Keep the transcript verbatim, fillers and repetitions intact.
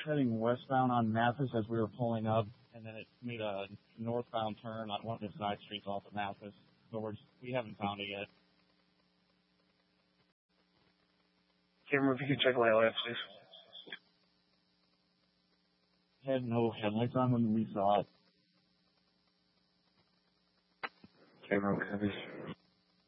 heading westbound on Mathis as we were pulling up, and then it made a northbound turn on one of the side streets off of Mathis. But we're just, we haven't found it yet. Camera, if you can check my lights, please. Had no headlights on when we saw it. Camera, copies.